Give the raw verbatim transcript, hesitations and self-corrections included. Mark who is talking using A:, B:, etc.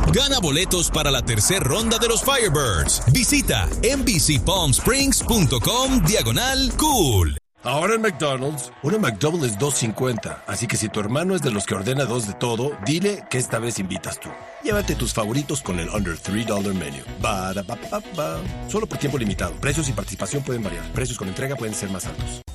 A: Gana boletos para la tercera ronda de los Firebirds. Visita mbcpalmsprings.com diagonal cool.
B: Ahora en McDonald's, una McDouble es dos cincuenta, así que si tu hermano es de los que ordena dos de todo, dile que esta vez invitas tú. Llévate tus favoritos con el Under tres dólares Menu. Ba-da-ba-ba-ba. Solo por tiempo limitado. Precios y participación pueden variar. Precios con entrega pueden ser más altos.